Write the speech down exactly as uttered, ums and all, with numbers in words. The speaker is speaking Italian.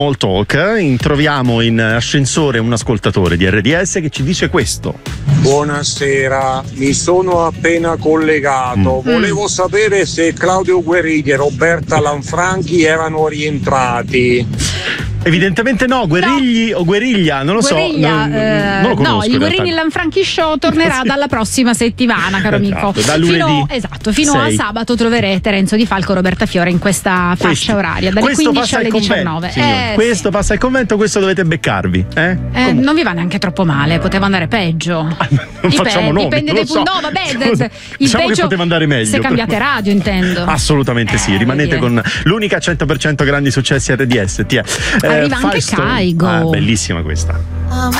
All Talk, troviamo in ascensore un ascoltatore di R D S che ci dice questo. Buonasera, mi sono appena collegato. Mm. Volevo sapere se Claudio Guerrini e Roberta Lanfranchi erano rientrati. Evidentemente no, Guerrigli no. o Gueriglia, non lo Gueriglia, so. Non, eh, non lo conosco, no, il Guerrini Lanfranchi Show tornerà sì. dalla prossima settimana, caro esatto, amico. da lunedì Fino, esatto, fino sei. a sabato troverete Renzo Di Falco e Roberta Fiore in questa fascia questo, oraria, dalle questo quindici alle convento, diciannove. Eh, questo sì. passa al convento, questo dovete beccarvi. Eh? Eh, non vi va neanche troppo male, poteva andare peggio. Ah, non dipende, facciamo nomi, dipende dai so. punti. No, vabbè, Scusa, il diciamo peggio che poteva andare meglio. se cambiate radio, intendo. Assolutamente eh, sì, rimanete vedi. con l'unica cento per cento grandi successi R D S. Ti è. Arriva anche Caigo. Ah, bellissima questa.